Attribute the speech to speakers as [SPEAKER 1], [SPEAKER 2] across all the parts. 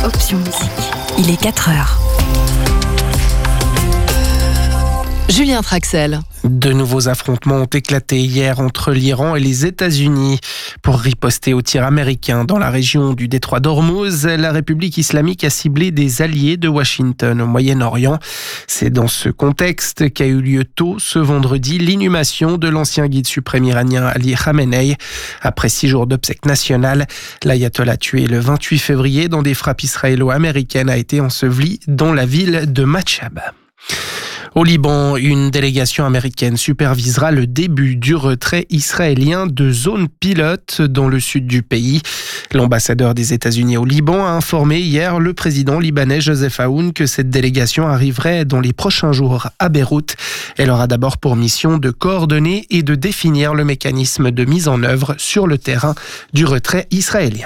[SPEAKER 1] Option Musique. Il est 4h. Julien Traxel.
[SPEAKER 2] De nouveaux affrontements ont éclaté hier entre l'Iran et les États-Unis. Pour riposter aux tirs américains dans la région du détroit d'Ormuz, la République islamique a ciblé des alliés de Washington au Moyen-Orient. C'est dans ce contexte qu'a eu lieu tôt ce vendredi l'inhumation de l'ancien guide suprême iranien Ali Khamenei. Après 6 jours d'obsèques nationales, l'ayatollah tué le 28 février dans des frappes israélo-américaines a été enseveli dans la ville de Matchab. Au Liban, une délégation américaine supervisera le début du retrait israélien de zones pilotes dans le sud du pays. L'ambassadeur des États-Unis au Liban a informé hier le président libanais Joseph Aoun que cette délégation arriverait dans les prochains jours à Beyrouth. Elle aura d'abord pour mission de coordonner et de définir le mécanisme de mise en œuvre sur le terrain du retrait israélien.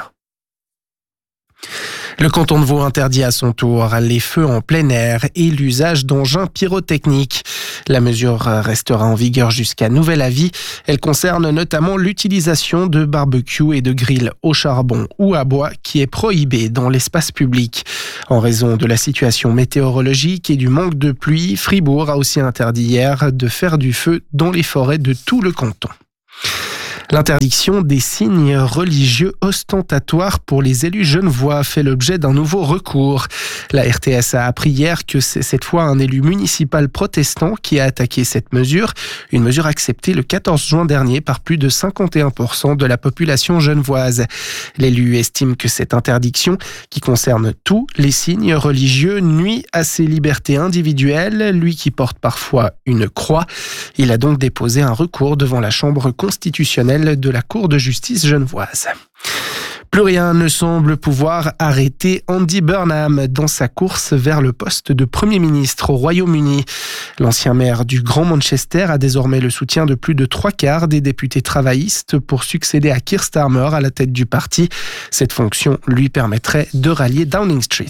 [SPEAKER 2] Le canton de Vaud interdit à son tour les feux en plein air et l'usage d'engins pyrotechniques. La mesure restera en vigueur jusqu'à nouvel avis. Elle concerne notamment l'utilisation de barbecues et de grilles au charbon ou à bois qui est prohibée dans l'espace public. En raison de la situation météorologique et du manque de pluie, Fribourg a aussi interdit hier de faire du feu dans les forêts de tout le canton. L'interdiction des signes religieux ostentatoires pour les élus genevois fait l'objet d'un nouveau recours. La RTS a appris hier que c'est cette fois un élu municipal protestant qui a attaqué cette mesure, une mesure acceptée le 14 juin dernier par plus de 51% de la population genevoise. L'élu estime que cette interdiction, qui concerne tous les signes religieux, nuit à ses libertés individuelles, lui qui porte parfois une croix. Il a donc déposé un recours devant la Chambre constitutionnelle de la Cour de justice genevoise. Plus rien ne semble pouvoir arrêter Andy Burnham dans sa course vers le poste de Premier ministre au Royaume-Uni. L'ancien maire du Grand Manchester a désormais le soutien de plus de 3/4 des députés travaillistes pour succéder à Keir Starmer à la tête du parti. Cette fonction lui permettrait de rallier Downing Street.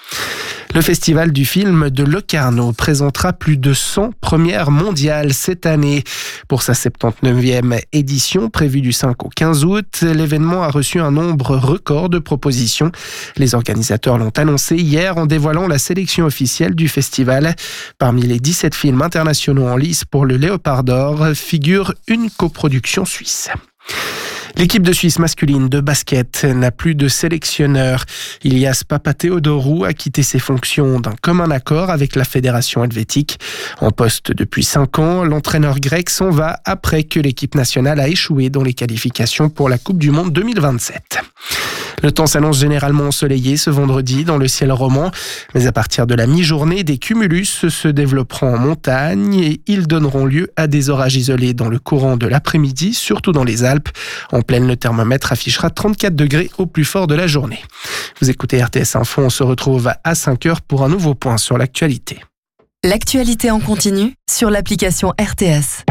[SPEAKER 2] Le festival du film de Locarno présentera plus de 100 premières mondiales cette année. Pour sa 79e édition, prévue du 5 au 15 août, l'événement a reçu un nombre record de propositions. Les organisateurs l'ont annoncé hier en dévoilant la sélection officielle du festival. Parmi les 17 films internationaux en lice pour le Léopard d'Or figure une coproduction suisse. L'équipe de Suisse masculine de basket n'a plus de sélectionneur. Ilias Papatheodorou a quitté ses fonctions d'un commun accord avec la fédération helvétique. En poste depuis 5 ans, l'entraîneur grec s'en va après que l'équipe nationale a échoué dans les qualifications pour la Coupe du Monde 2027. Le temps s'annonce généralement ensoleillé ce vendredi dans le ciel roman, mais à partir de la mi-journée, des cumulus se développeront en montagne et ils donneront lieu à des orages isolés dans le courant de l'après-midi, surtout dans les Alpes. En pleine, le thermomètre affichera 34 degrés au plus fort de la journée. Vous écoutez RTS Info, on se retrouve à 5h pour un nouveau point sur l'actualité.
[SPEAKER 1] L'actualité en continu sur l'application RTS.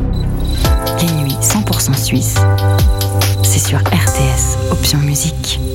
[SPEAKER 1] Les nuits 100% suisses. C'est sur RTS, Option Musique.